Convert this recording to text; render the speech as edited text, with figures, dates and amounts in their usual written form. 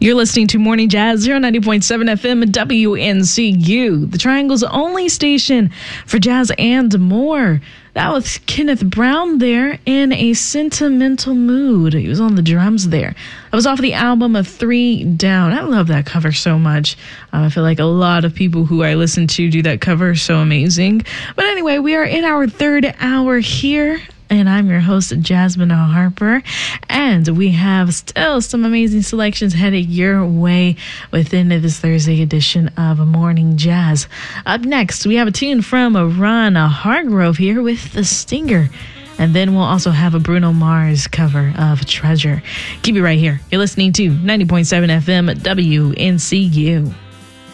You're listening to Morning Jazz, 90.7 FM WNCU, the Triangle's only station for jazz and more. That was Kenneth Brown there in a sentimental mood. He was on the drums there. That was off the album of 3 Down. I love that cover so much. I feel like a lot of people who I listen to do that cover so amazing. But anyway, we are in our third hour here. And I'm your host, Jasmine Harper. And we have still some amazing selections headed your way within this Thursday edition of Morning Jazz. Up next, we have a tune from Ron Hargrove here with The Stinger. And then we'll also have a Bruno Mars cover of Treasure. Keep it right here. You're listening to 90.7 FM WNCU.